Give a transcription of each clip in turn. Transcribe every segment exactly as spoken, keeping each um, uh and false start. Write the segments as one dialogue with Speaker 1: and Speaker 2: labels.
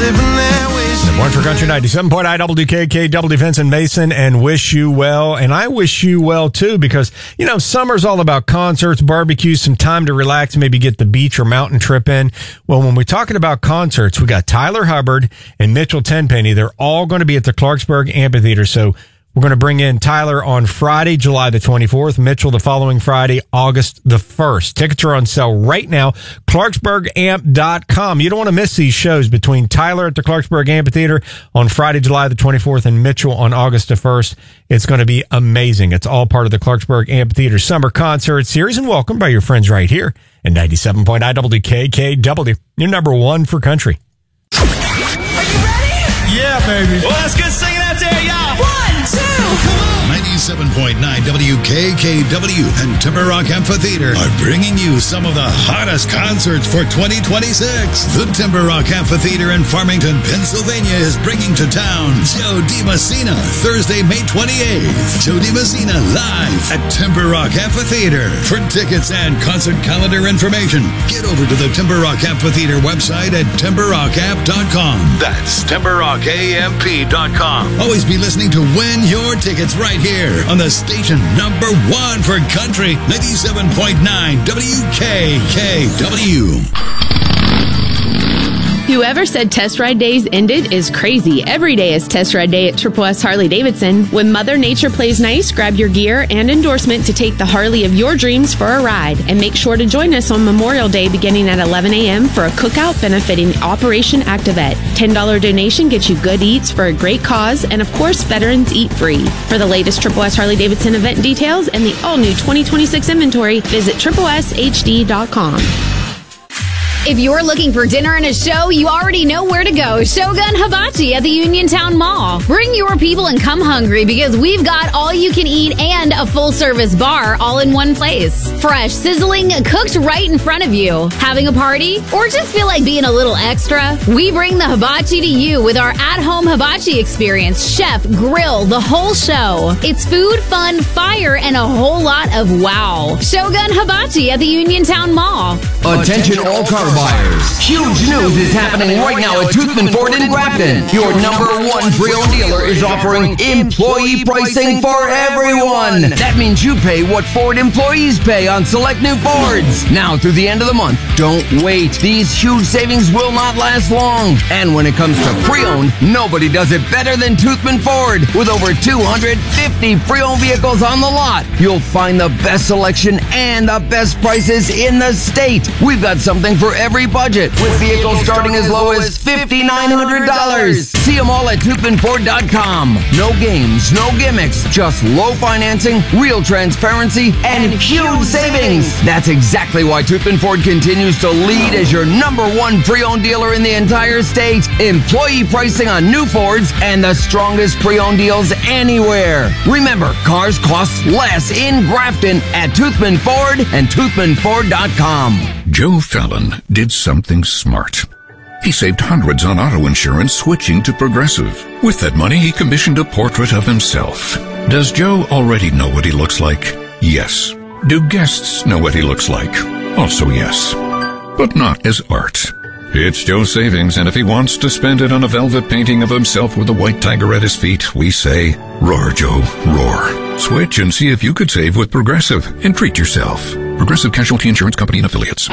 Speaker 1: sipping that whiskey.
Speaker 2: One for Country ninety-seven point nine W K K, Double Defense and Mason, and wish you well. And I wish you well, too, because, you know, summer's all about concerts, barbecues, some time to relax, maybe get the beach or mountain trip in. Well, when we're talking about concerts, we got Tyler Hubbard and Mitchell Tenpenny. They're all going to be at the Clarksburg Amphitheater. So we're going to bring in Tyler on Friday, July the twenty-fourth, Mitchell the following Friday, August the first. Tickets are on sale right now, clarksburg amp dot com. You don't want to miss these shows between Tyler at the Clarksburg Amphitheater on Friday, July the twenty-fourth, and Mitchell on August the first. It's going to be amazing. It's all part of the Clarksburg Amphitheater Summer Concert Series, and welcome by your friends right here at ninety-seven point nine W K K W, your number one for country.
Speaker 3: Are you ready?
Speaker 4: Yeah, baby.
Speaker 3: Well, let's get singing out there, y'all. One, two, come on.
Speaker 5: ninety-seven point nine W K K W and Timber Rock Amphitheater are bringing you some of the hottest concerts for twenty twenty-six. The Timber Rock Amphitheater in Farmington, Pennsylvania is bringing to town Joe DiMessina, Thursday, May twenty-eighth. Joe DiMessina live at Timber Rock Amphitheater. For tickets and concert calendar information, get over to the Timber Rock Amphitheater website at timber rock amp dot com. That's timber rock amp dot com. Always be listening to win your tickets right here on the station number one for country, ninety-seven point nine W K K W.
Speaker 6: Whoever said test ride days ended is crazy. Every day is test ride day at Triple S Harley Davidson. When Mother Nature plays nice, grab your gear and endorsement to take the Harley of your dreams for a ride. And make sure to join us on Memorial Day beginning at eleven a.m. for a cookout benefiting Operation Activate. ten dollars donation gets you good eats for a great cause, and of course, veterans eat free. For the latest Triple S Harley Davidson event details and the all-new twenty twenty-six inventory, visit triple S H D dot com.
Speaker 7: If you're looking for dinner and a show, you already know where to go. Shogun Hibachi at the Uniontown Mall. Bring your people and come hungry because we've got all you can eat and a full service bar all in one place. Fresh, sizzling, cooked right in front of you. Having a party? Or just feel like being a little extra? We bring the hibachi to you with our at-home hibachi experience. Chef, grill, the whole show. It's food, fun, fire, and a whole lot of wow. Shogun Hibachi at the Uniontown Mall.
Speaker 8: Attention all car buyers. Huge news is happening right now at Toothman Ford in Grafton. Your number one pre-owned dealer is offering employee pricing for everyone. That means you pay what Ford employees pay on select new Fords. Now through the end of the month, don't wait. These huge savings will not last long. And when it comes to pre-owned, nobody does it better than Toothman Ford. With over two hundred fifty pre-owned vehicles on the lot, you'll find the best selection and the best prices in the state. We've got something for every budget, with vehicles starting as low as five thousand nine hundred dollars. See them all at toothman ford dot com. No games, no gimmicks, just low financing, real transparency, and huge savings. That's exactly why Toothman Ford continues to lead as your number one pre-owned dealer in the entire state. Employee pricing on new Fords and the strongest pre-owned deals anywhere. Remember, cars cost less in Grafton at Toothman Ford and toothman ford dot com.
Speaker 9: Joe Fallon did something smart. He saved hundreds on auto insurance switching to Progressive. With that money, he commissioned a portrait of himself. Does Joe already know what he looks like? Yes. Do guests know what he looks like? Also yes. But not as art. It's Joe's savings, and if he wants to spend it on a velvet painting of himself with a white tiger at his feet, we say, roar, Joe, roar. Switch and see if you could save with Progressive and treat yourself. Progressive Casualty Insurance Company and Affiliates.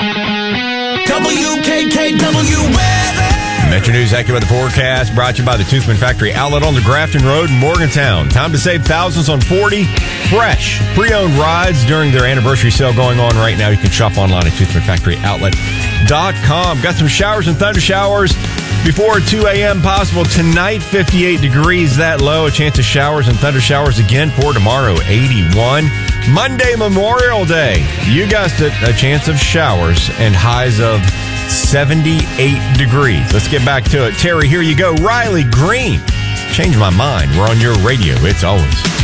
Speaker 3: W K K W weather.
Speaker 2: Metro News accurate weather forecast brought to you by the Toothman Factory Outlet on the Grafton Road in Morgantown. Time to save thousands on forty fresh pre-owned rides during their anniversary sale going on right now. You can shop online at toothman factory outlet dot com. Got some showers and thunder showers before two a.m. possible tonight. fifty-eight degrees that low. A chance of showers and thunder showers again for tomorrow. eighty-one. Monday, Memorial Day. You guessed it. A chance of showers and highs of seventy-eight degrees. Let's get back to it. Terry, here you go. Riley Green. Change my mind. We're on your radio. It's always